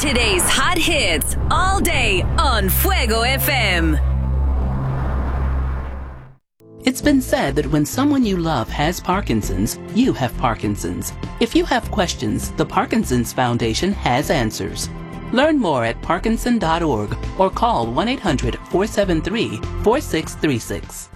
Today's hot hits all day on Fuego FM. It's been said that when someone you love has Parkinson's, you have Parkinson's. If you have questions, the Parkinson's Foundation has answers. Learn more at parkinson.org or call 1-800-473-4636.